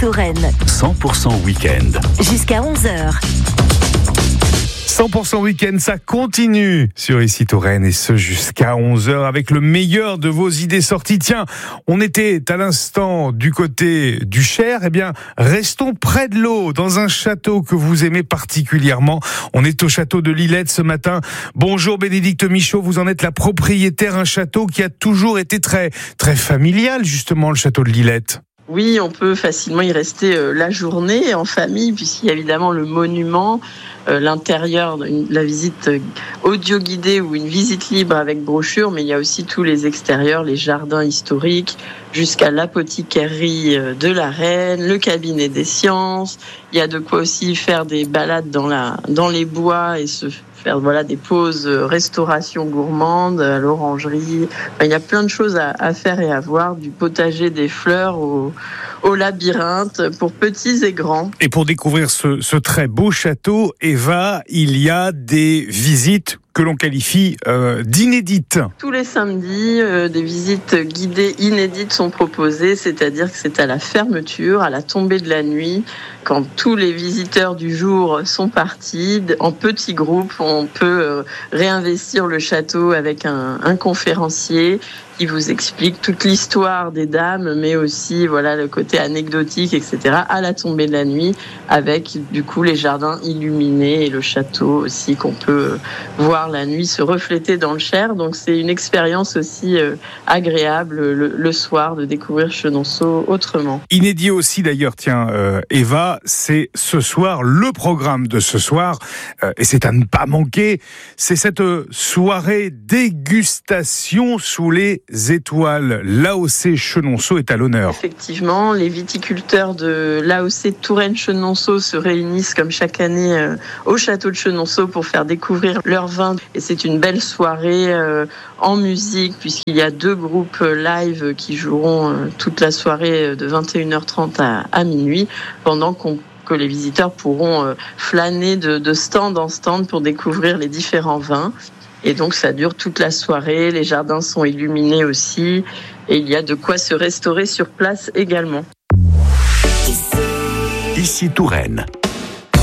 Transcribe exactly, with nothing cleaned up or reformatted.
Touraine. cent pour cent week-end. Jusqu'à onze heures. cent pour cent week-end, ça continue sur Ici Touraine et ce jusqu'à onze heures avec le meilleur de vos idées sorties. Tiens, on était à l'instant du côté du Cher, eh bien, restons près de l'eau, dans un château que vous aimez particulièrement. On est au château de Lillette ce matin. Bonjour Bénédicte Michaud, vous en êtes la propriétaire, un château qui a toujours été très, très familial justement, le château de Lillette. Oui, on peut facilement y rester euh, la journée en famille, puisqu'il y a évidemment le monument, euh, l'intérieur, une, la visite euh, audio guidée ou une visite libre avec brochure, mais il y a aussi tous les extérieurs, les jardins historiques, jusqu'à l'apothicaire euh, de la Reine, le cabinet des sciences. Il y a de quoi aussi faire des balades dans, la, dans les bois et se faire voilà, des pauses euh, restauration gourmande à l'orangerie. Enfin, il y a plein de choses à, à faire et à voir, du potager des fleurs au, au labyrinthe pour petits et grands. Et pour découvrir ce, ce très beau château, Eva, il y a des visites que l'on qualifie euh, d'inédites. Tous les samedis, euh, des visites guidées inédites sont proposées, c'est-à-dire que c'est à la fermeture, à la tombée de la nuit, quand tous les visiteurs du jour sont partis, en petits groupes, on peut euh, réinvestir le château avec un, un conférencier qui vous explique toute l'histoire des dames, mais aussi voilà le côté anecdotique, et cetera, à la tombée de la nuit, avec du coup les jardins illuminés et le château aussi qu'on peut voir la nuit se refléter dans le Cher. Donc c'est une expérience aussi euh, agréable le, le soir de découvrir Chenonceau autrement. Inédit aussi d'ailleurs, tiens euh, Eva, c'est ce soir, le programme de ce soir, euh, et c'est à ne pas manquer, c'est cette soirée dégustation sous les étoiles. L'A O C Chenonceau est à l'honneur. Effectivement, les viticulteurs de l'A O C Touraine-Chenonceau se réunissent comme chaque année euh, au château de Chenonceau pour faire découvrir leur vin. Et c'est une belle soirée euh, en musique, puisqu'il y a deux groupes live qui joueront euh, toute la soirée de vingt et une heures trente à, à minuit, pendant qu'on que les visiteurs pourront euh, flâner de, de stand en stand pour découvrir les différents vins. Et donc ça dure toute la soirée, les jardins sont illuminés aussi, et il y a de quoi se restaurer sur place également. Ici Touraine.